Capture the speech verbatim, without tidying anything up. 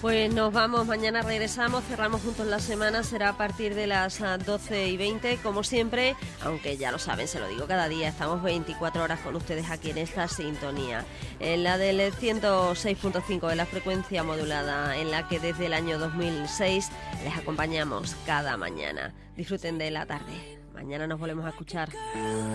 Pues nos vamos, mañana regresamos, cerramos juntos la semana, será a partir de las doce y veinte, como siempre, aunque ya lo saben, se lo digo cada día, estamos veinticuatro horas con ustedes aquí en esta sintonía, en la del ciento seis punto cinco de la frecuencia modulada, en la que desde el año dos mil seis les acompañamos cada mañana. Disfruten de la tarde, mañana nos volvemos a escuchar.